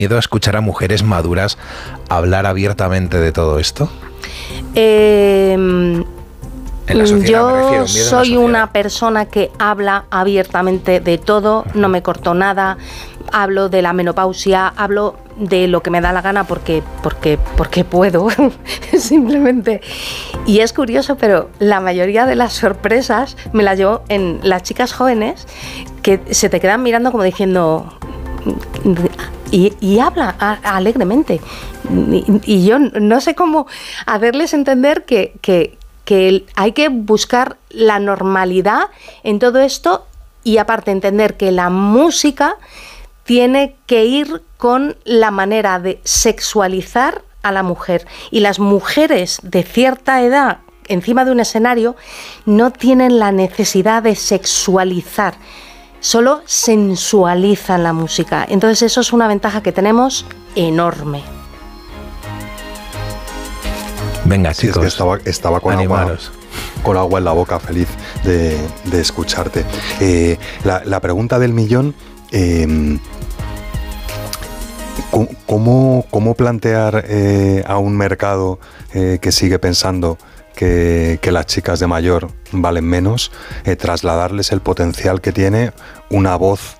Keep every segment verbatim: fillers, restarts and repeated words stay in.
miedo a escuchar a mujeres maduras hablar abiertamente de todo esto? Eh, en la sociedad, yo me refiero, miedo soy en la una persona que habla abiertamente de todo, no me corto nada, hablo de la menopausia, hablo de lo que me da la gana porque, porque, porque puedo, simplemente. Y es curioso, pero la mayoría de las sorpresas me las llevo en las chicas jóvenes que se te quedan mirando como diciendo... Y, y habla a, alegremente. Y, y yo no sé cómo hacerles entender que, que, que hay que buscar la normalidad en todo esto y aparte entender que la música tiene que ir con la manera de sexualizar a la mujer. Y las mujeres de cierta edad encima de un escenario no tienen la necesidad de sexualizar, solo sensualizan la música. Entonces eso es una ventaja que tenemos enorme. Venga, sí, chicos, es que estaba, estaba con, agua, con agua en la boca, feliz de, de escucharte. Eh, la, la pregunta del millón, eh, ¿cómo, cómo plantear eh, a un mercado eh, que sigue pensando Que, que las chicas de mayor valen menos, eh, trasladarles el potencial que tiene una voz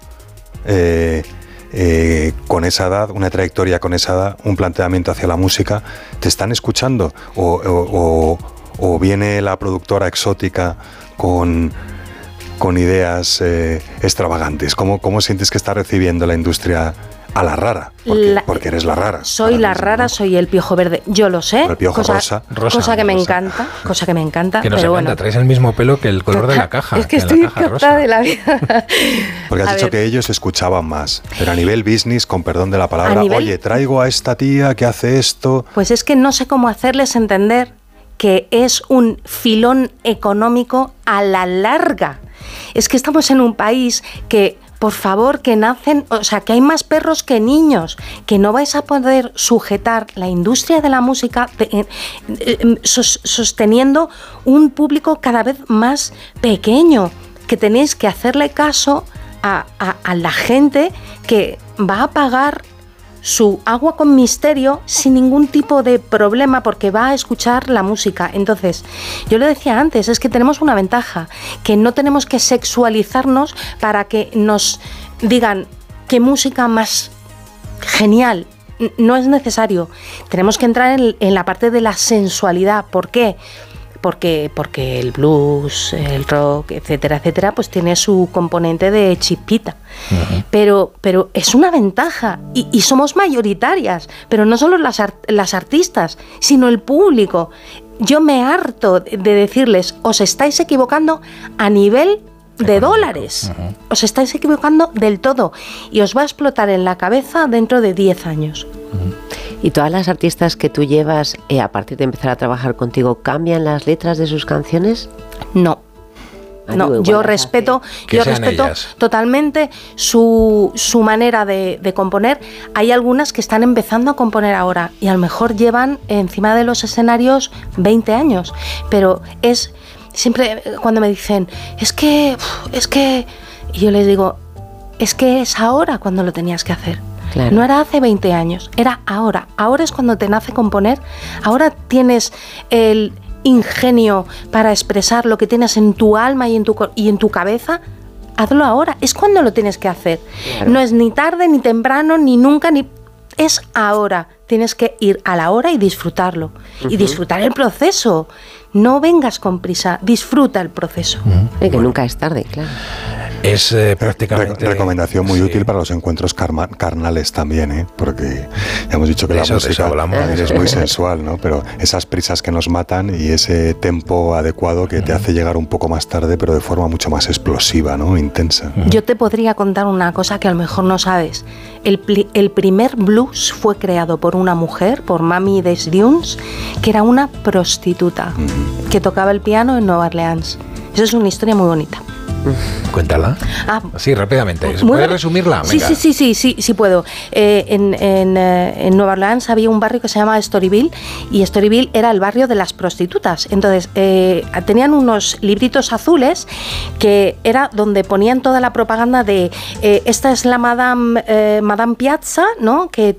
eh, eh, con esa edad, una trayectoria con esa edad, un planteamiento hacia la música? ¿Te están escuchando? ¿O, o, o, o viene la productora exótica con, con ideas eh, extravagantes? ¿Cómo, ¿Cómo sientes que está recibiendo la industria a la rara? Porque, la, porque eres la rara. Soy la mismo, rara, ¿no? Soy el piojo verde. Yo lo sé. El piojo cosa, rosa. Cosa rosa, que me rosa. encanta. Cosa que me encanta. Que nos pero encanta. Bueno. Traes el mismo pelo que el color de la caja. Es que, que estoy encantada de la vida. Porque has a dicho ver. que ellos escuchaban más. Pero a nivel business, con perdón de la palabra, nivel... oye, traigo a esta tía que hace esto. Pues es que no sé cómo hacerles entender que es un filón económico a la larga. Es que estamos en un país que... Por favor, que nacen, o sea, que hay más perros que niños, que no vais a poder sujetar la industria de la música de, eh, eh, sos, sosteniendo un público cada vez más pequeño, que tenéis que hacerle caso a, a, a la gente que va a pagar su agua con misterio sin ningún tipo de problema porque va a escuchar la música. Entonces, yo lo decía antes, es que tenemos una ventaja, que no tenemos que sexualizarnos para que nos digan qué música más genial. No es necesario. Tenemos que entrar en, en la parte de la sensualidad. ¿Por qué? Porque, porque el blues, el rock, etcétera, etcétera, pues tiene su componente de chispita. Uh-huh. Pero, pero es una ventaja y, y somos mayoritarias, pero no solo las, art- las artistas, sino el público. Yo me harto de decirles, os estáis equivocando a nivel de dólares. Uh-huh. Os estáis equivocando del todo y os va a explotar en la cabeza dentro de diez años. Uh-huh. ¿Y todas las artistas que tú llevas, eh, a partir de empezar a trabajar contigo, cambian las letras de sus canciones? No. No, yo respeto, yo respeto ellas. totalmente su, su manera de, de componer. Hay algunas que están empezando a componer ahora y a lo mejor llevan encima de los escenarios veinte años, pero es siempre cuando me dicen, es que, es que, y yo les digo, es que es ahora cuando lo tenías que hacer. Claro. No era hace veinte años, era ahora. Ahora es cuando te nace componer. Ahora tienes el ingenio para expresar lo que tienes en tu alma y en tu, y en tu cabeza. Hazlo ahora. Es cuando lo tienes que hacer. Claro. No es ni tarde, ni temprano, ni nunca, ni... Es ahora. Tienes que ir a la hora y disfrutarlo. Uh-huh. Y disfrutar el proceso. No vengas con prisa. Disfruta el proceso. Uh-huh. Y que bueno. Nunca es tarde, claro. Es eh, prácticamente... Re- recomendación muy sí. útil para los encuentros karma- carnales también, ¿eh? Porque ya hemos dicho que de la eso, música hablamos, es muy sensual, ¿no? Pero esas prisas que nos matan y ese tempo adecuado que uh-huh. te hace llegar un poco más tarde, pero de forma mucho más explosiva, ¿no? Intensa. Uh-huh. Yo te podría contar una cosa que a lo mejor no sabes. El, pli- el primer blues fue creado por una mujer, por Mamie Des Dunes, que era una prostituta, uh-huh. que tocaba el piano en Nueva Orleans. Eso es una historia muy bonita. Cuéntala. Ah, sí, rápidamente. ¿Puedes resumirla? Sí, sí, sí, sí, sí, sí puedo. Eh, en, en, en Nueva Orleans había un barrio que se llamaba Storyville y Storyville era el barrio de las prostitutas. Entonces eh, tenían unos libritos azules que era donde ponían toda la propaganda de eh, esta es la Madame, eh, Madame Piazza, ¿no? Que